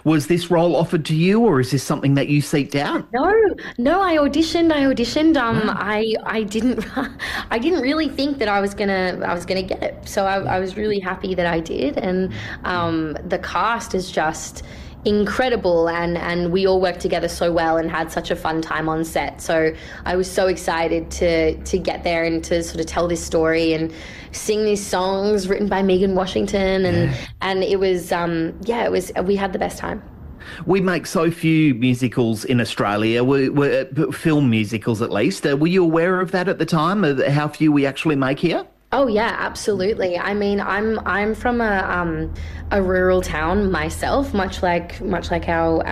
Was this role offered to you, or is this something that you seeked out? No, no, I auditioned. I auditioned. Wow. I didn't I didn't really think that I was gonna get it. So I was really happy that I did. And the cast is just incredible, and we all worked together so well and had such a fun time on set. So I was so excited to get there and to sort of tell this story and sing these songs written by Megan Washington. Yeah. And it was yeah, it was, we had the best time. We make so few musicals in Australia, film musicals at least. Were you aware of that at the time, of how few we actually make here? Oh yeah, absolutely. I mean, I'm from a rural town myself, much like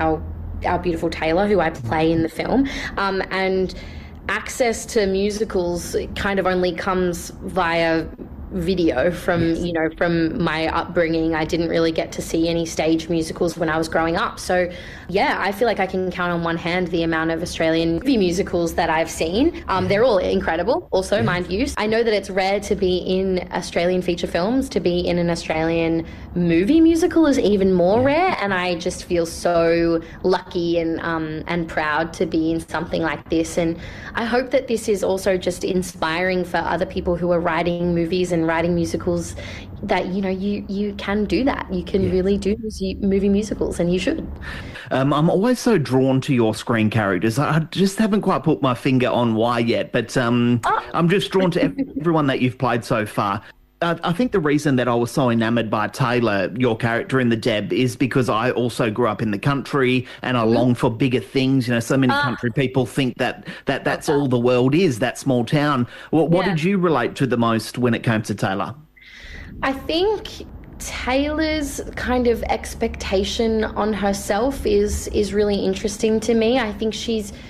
our beautiful Taylor, who I play in the film, and access to musicals kind of only comes via video from Yes. from my upbringing. I didn't really get to see any stage musicals when I was growing up. So yeah, I feel like I can count on one hand the amount of Australian movie musicals that I've seen. They're all incredible also, mind you. I know that it's rare to be in Australian feature films. To be in an Australian movie musical is even more rare, and I just feel so lucky and proud to be in something like this. And I hope that this is also just inspiring for other people who are writing movies and writing musicals, that you can do that. You can really do movie musicals, and you should. I'm always so drawn to your screen characters. I just haven't quite put my finger on why yet, but I'm just drawn to everyone that you've played so far. I think the reason that I was so enamored by Taylor, your character in The Deb, is because I also grew up in the country and I long for bigger things. You know, so many country people think that's all the world is, that small town. What Yeah. did you relate to the most when it came to Taylor? I think Taylor's kind of expectation on herself is really interesting to me. I think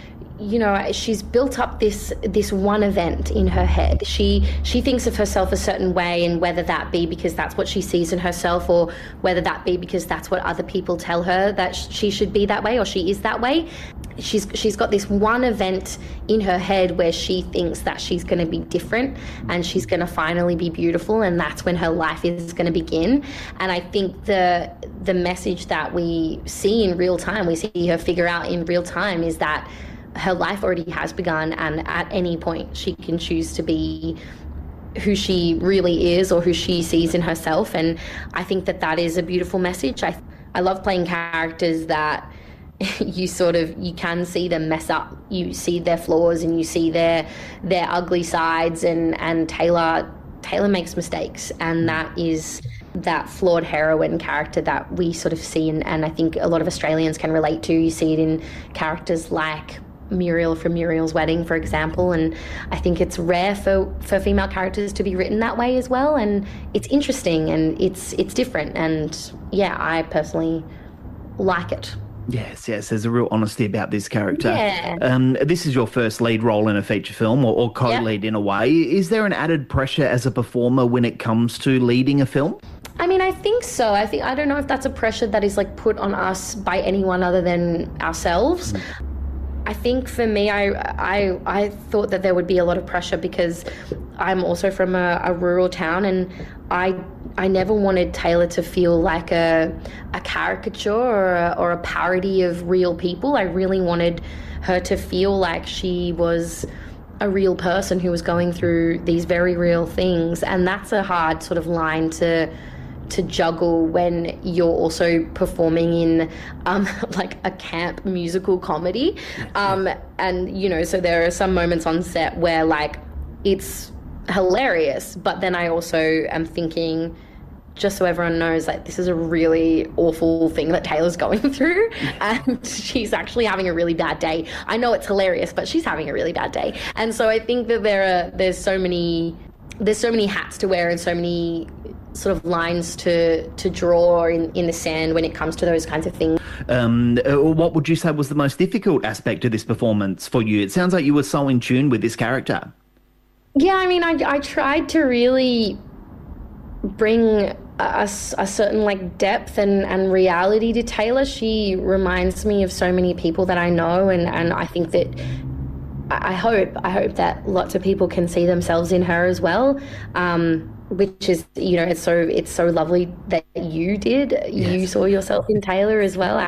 she's built up this one event in her head. She thinks of herself a certain way, and whether that be because that's what she sees in herself, or whether that be because that's what other people tell her that she should be that way, or she is that way. She's got this one event in her head where she thinks that she's going to be different and she's going to finally be beautiful, and that's when her life is going to begin. And I think the message that we see in real time, we see her figure out in real time, is that her life already has begun, and at any point she can choose to be who she really is, or who she sees in herself. And I think that is a beautiful message. I love playing characters that you can see them mess up. You see their flaws and you see their ugly sides, and Taylor makes mistakes, and that is that flawed heroine character that we sort of see, and I think a lot of Australians can relate to. You see it in characters like Muriel from Muriel's Wedding, for example, and I think it's rare for female characters to be written that way as well, and it's interesting and it's different, and yeah, I personally like it. Yes, yes. There's a real honesty about this character. Yeah. This is your first lead role in a feature film, or Yep. co-lead in a way. Is there an added pressure as a performer when it comes to leading a film? I mean, I think so. I don't know if that's a pressure that is like put on us by anyone other than ourselves. I think for me, I thought that there would be a lot of pressure because I'm also from a rural town, and I never wanted Taylor to feel like a caricature or a parody of real people. I really wanted her to feel like she was a real person who was going through these very real things, and that's a hard sort of line to juggle when you're also performing in like a camp musical comedy. And so there are some moments on set where like it's hilarious, but then I also am thinking, just so everyone knows, like, this is a really awful thing that Taylor's going through, and she's actually having a really bad day. I know it's hilarious, but she's having a really bad day. And so I think that there's so many hats to wear and so many sort of lines to draw in the sand when it comes to those kinds of things. What would you say was the most difficult aspect of this performance for you? It sounds like you were so in tune with this character. Yeah, I mean, I tried to really bring a certain like depth and reality to Taylor. She reminds me of so many people that I know, and I think that I hope that lots of people can see themselves in her as well. Which is, it's so lovely that you did. Yes. You saw yourself in Taylor as well.